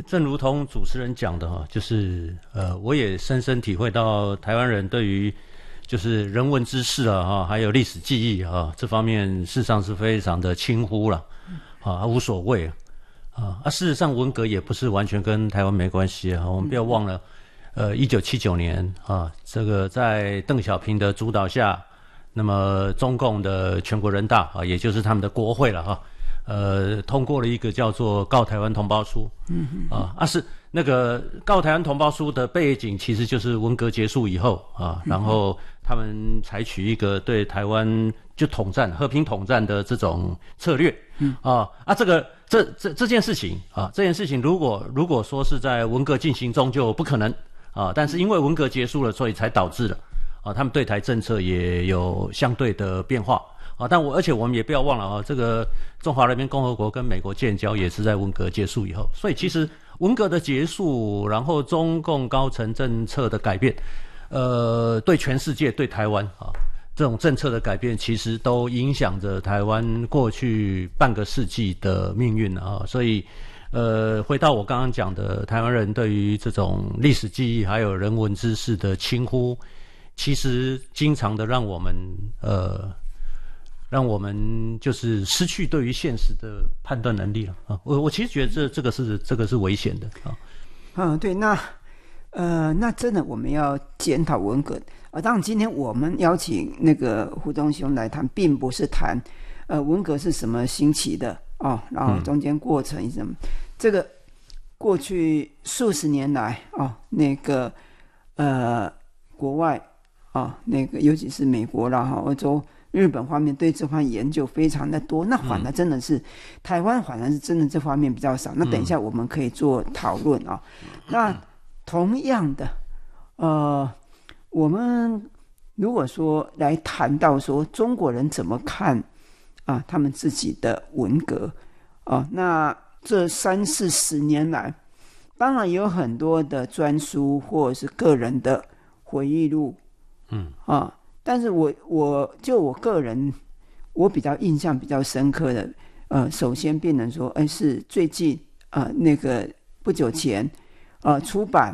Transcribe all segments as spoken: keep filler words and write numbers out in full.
正如同主持人讲的哈，就是呃，我也深深体会到台湾人对于就是人文知识啊哈，还有历史记忆啊这方面，事实上是非常的轻忽了啊，无所谓啊啊。事实上，文革也不是完全跟台湾没关系啊，我们不要忘了，呃，一九七九年啊，这个在邓小平的主导下，那么中共的全国人大啊，也就是他们的国会了哈。呃，通过了一个叫做《告台湾同胞书》，嗯啊，啊是那个《告台湾同胞书》的背景，其实就是文革结束以后啊，然后他们采取一个对台湾就统战、和平统战的这种策略，嗯啊啊，这个这这这件事情啊，这件事情如果如果说是在文革进行中就不可能啊，但是因为文革结束了，所以才导致了啊，他们对台政策也有相对的变化。啊，但我而且我们也不要忘了啊，这个中华人民共和国跟美国建交也是在文革结束以后，所以其实文革的结束，然后中共高层政策的改变，呃，对全世界、对台湾啊，这种政策的改变，其实都影响着台湾过去半个世纪的命运啊。所以，呃，回到我刚刚讲的，台湾人对于这种历史记忆还有人文知识的轻忽，其实经常的让我们呃。让我们就是失去对于现实的判断能力了啊！我我其实觉得这这个是这个是危险的啊。 嗯，对，那呃，那真的我们要检讨文革啊。当然，今天我们邀请那个胡东兄来谈，并不是谈呃文革是什么兴起的哦，然后中间过程什么、嗯、这个过去数十年来哦，那个呃国外啊、哦，那个尤其是美国啦哈，欧洲。日本方面对这方面研究非常的多，那反而真的是、嗯、台湾反而是真的这方面比较少。那等一下我们可以做讨论啊、嗯。那同样的，呃，我们如果说来谈到说中国人怎么看啊他们自己的文革啊，那这三四十年来，当然有很多的专书或者是个人的回忆录，嗯啊。但是我我就我个人，我比较印象比较深刻的，呃，首先变成说，哎，是最近呃那个不久前，呃出版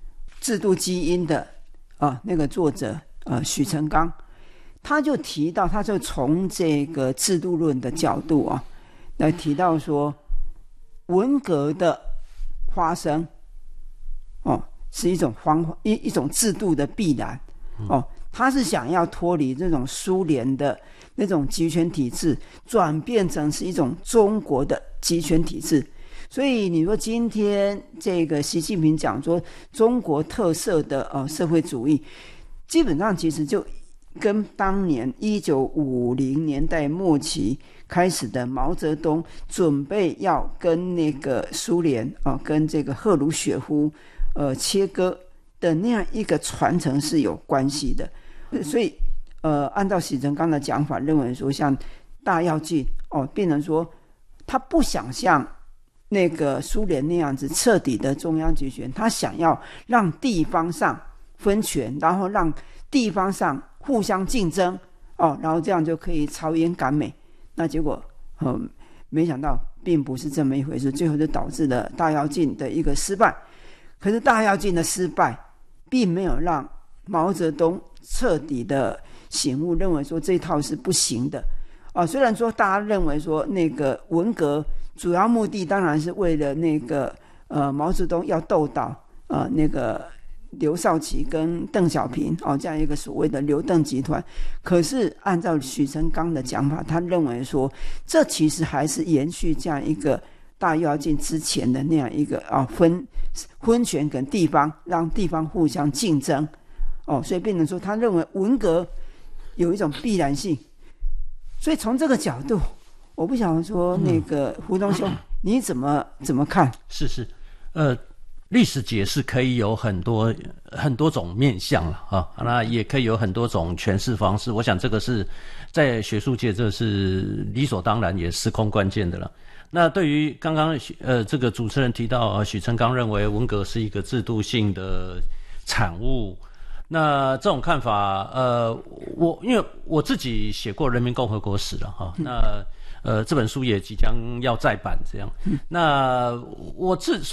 《制度基因》的啊、呃、那个作者呃许成刚，他就提到，他就从这个制度论的角度啊，来提到说，文革的发生，哦，是一种方一一种制度的必然，哦。他是想要脱离这种苏联的那种集权体制，转变成是一种中国的集权体制。所以你说今天这个习近平讲说中国特色的呃社会主义，基本上其实就跟当年一九五零年代末期开始的毛泽东准备要跟那个苏联啊、呃，跟这个赫鲁雪夫呃切割的那样一个传承是有关系的。所以，呃，按照许成刚的讲法，认为说像大跃进哦，变成说他不想像那个苏联那样子彻底的中央集权，他想要让地方上分权，然后让地方上互相竞争哦，然后这样就可以朝烟赶美。那结果，嗯，没想到并不是这么一回事，最后就导致了大跃进的一个失败。可是大跃进的失败，并没有让毛泽东彻底的醒悟，认为说这一套是不行的啊。虽然说大家认为说那个文革主要目的当然是为了那个呃毛泽东要斗倒呃那个刘少奇跟邓小平哦这样一个所谓的刘邓集团，可是按照许成刚的讲法，他认为说这其实还是延续这样一个大跃进之前的那样一个啊分分权跟地方，让地方互相竞争。哦，所以变成说，他认为文革有一种必然性，所以从这个角度，我不想说那个胡东兄，嗯、你怎么怎么看？ 是是，呃，历史解释可以有很多很多种面向了啊，那也可以有很多种诠释方式。我想这个是在学术界这是理所当然，也司空关键的了。那对于刚刚呃这个主持人提到，呃、许成刚认为文革是一个制度性的产物。那这种看法，呃，我因为我自己写过《人民共和国史》了哈，那呃这本书也即将要再版，这样，那我自